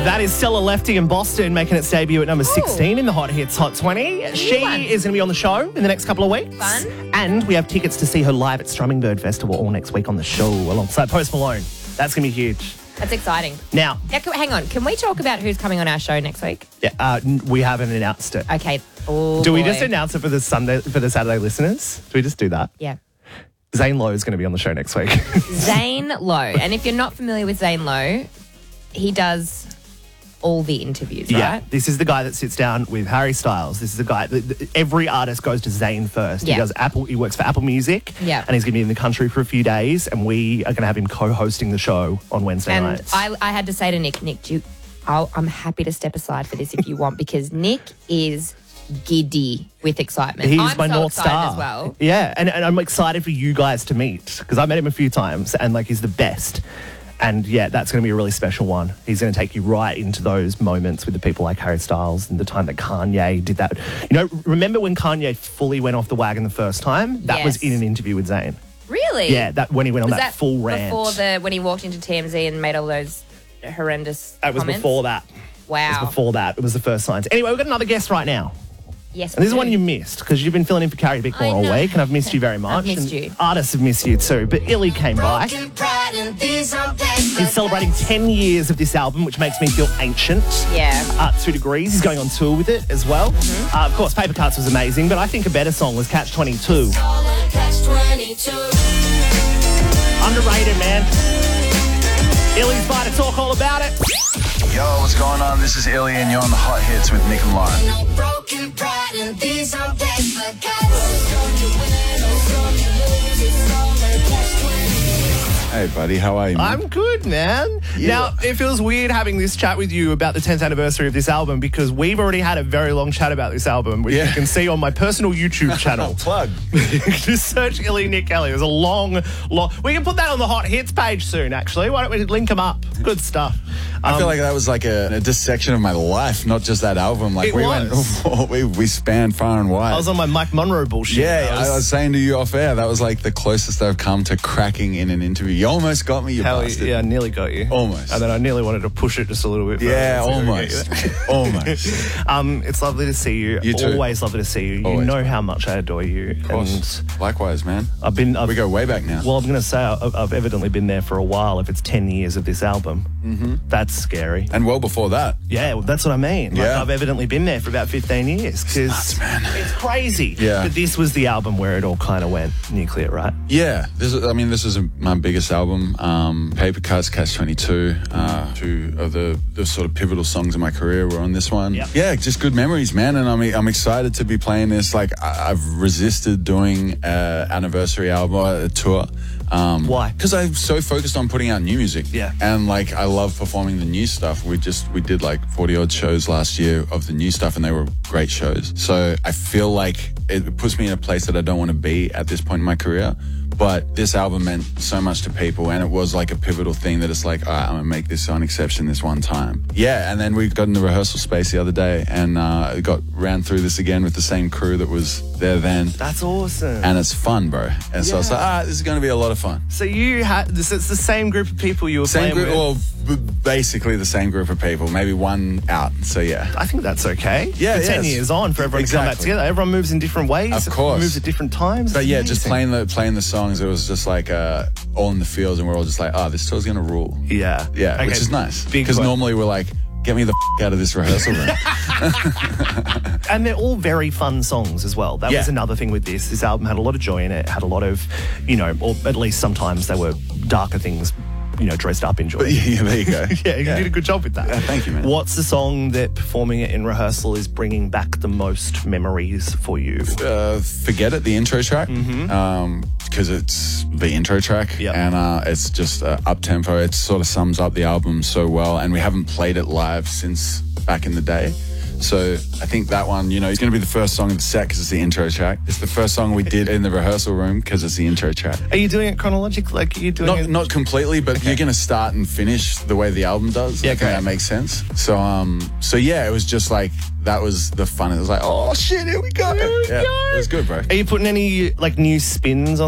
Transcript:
That is Stella Lefty in Boston, making its debut at number 16 in the Hot Hits Hot 20. She is going to be on the show in the next couple of weeks. Fun. And we have tickets to see her live at Strummingbird Festival all next week on the show alongside Post Malone. That's going to be huge. That's exciting. Now, Hang on. Can we talk about who's coming on our show next week? we haven't announced it. Okay. Oh, Do we boy. just announce it for the Saturday listeners? Do we just do that? Yeah. Zane Lowe is going to be on the show next week. Zane Lowe. And if you're not familiar with Zane Lowe, he does all the interviews, right? Yeah, this is the guy that sits down with Harry Styles. This is the guy every artist goes to Zane first. Yeah. He does He works for Apple Music. Yeah. And he's going to be in the country for a few days, and we are going to have him co-hosting the show on Wednesday And nights. I had to say to Nick, I'm happy to step aside for this if you want, because Nick is giddy with excitement. He's I'm my so North excited Star as well. Yeah, and I'm excited for you guys to meet because I met him a few times, and he's the best. And yeah, that's going to be a really special one. He's going to take you right into those moments with the people like Harry Styles and the time that Kanye did that. You know, remember when Kanye fully went off the wagon the first time? That was in an interview with Zayn. Really? Yeah, that when he went on Was that full rant. Before when he walked into TMZ and made all those horrendous It was comments? before that. Wow. It was before that. It was the first signs. Anyway, we've got another guest right now. Yes, And this is we one do. you missed because you've been filling in for Carrie Bickmore all know. week, and I've missed you very much. I've missed and you. Artists have missed you too. But Illy came by. He's celebrating 10 years of this album, which makes me feel ancient. Yeah. 2 Degrees. He's going on tour with it as well. Of course, Paper Cuts was amazing, but I think a better song was Catch 22. Underrated, man. Illy's by to talk all about it. Yo, what's going on? This is Illy, and you're on the Hot Hits with Nick and Lauren. Hey, buddy, how are you, man? I'm good, man. Yeah. Now, it feels weird having this chat with you about the 10th anniversary of this album because we've already had a very long chat about this album, which you can see on my personal YouTube channel. Plug. Just search Illy Nick Kelly. It was a long... We can put that on the Hot Hits page soon, actually. Why don't we link them up? Good stuff. I feel like that was like a dissection of my life, not just that album. Like It we spanned far and wide. I was on my Mike Monroe bullshit. Yeah, I was saying to you off air, that was like the closest I've come to cracking in an interview. You almost got me, you bastard. Yeah, I nearly got you. Almost. And then I nearly wanted to push it just a little bit further. Yeah, So we almost. get you there. Almost. It's lovely to see you. You too. Always lovely to see you. You Always, know man. how much I adore you. Of course. Likewise, man. And We go way back now. Well, I'm going to say I've evidently been there for a while if it's 10 years of this album. Mm-hmm. That's scary. And well before that. Yeah, well, that's what I mean. Like, Yeah. I've evidently been there for about 15 years. Nuts, man. It's crazy. Yeah. But this was the album where it all kind of went nuclear, right? Yeah, this is my biggest album. Paper Cuts, Catch 22. Two of the sort of pivotal songs in my career were on this one. Yep. Yeah, just good memories, man. And I'm excited to be playing this. Like I've resisted doing an anniversary album, a tour. Why? Because I'm so focused on putting out new music. Yeah. And like I love performing the new stuff. We did like 40 odd shows last year of the new stuff, and they were great shows. So I feel like it puts me in a place that I don't want to be at this point in my career. But this album meant so much to people, and it was like a pivotal thing that it's like, all right, I'm going to make this on exception this one time. Yeah, and then we got in the rehearsal space the other day and ran through this again with the same crew that was there then. That's awesome. And it's fun, bro. And so I was like, this is going to be a lot of fun. So you had it's the same group of people you were Same playing group, with? well, basically the same group of people, maybe one out. So yeah. I think that's okay. Yeah, for 10 yes. years on, for everyone to come back Exactly. together. Everyone moves in different ways. Of course. Moves at different times. But It's yeah, just amazing. playing the songs, it was just like all in the fields, and we're all just like, this tour's gonna rule. Yeah. Yeah, Okay, which is nice. big Because one. normally we're like, get me the out of this rehearsal room. And they're all very fun songs as well. That Yeah. was another thing with this. This album had a lot of joy in it. Had a lot of, or at least sometimes they were darker things, dressed up in joy. Yeah, there you go. Yeah, you did a good job with that. Thank you, man. What's the song that performing it in rehearsal is bringing back the most memories for you? Forget It, the intro track. Because it's the intro track. Yep. And it's just up tempo. It sort of sums up the album so well. And we haven't played it live since back in the day. So I think that one, it's going to be the first song of the set because it's the intro track. It's the first song we did in the rehearsal room because it's the intro track. Are you doing it chronologically? Like, are you doing it? Not completely, but Okay. you're going to start and finish the way the album does. Yeah, I think great. that makes sense. So yeah, it was just like, that was the fun. It was like, oh shit, here we go. Here we yeah, go. It was good, bro. Are you putting any, new spins on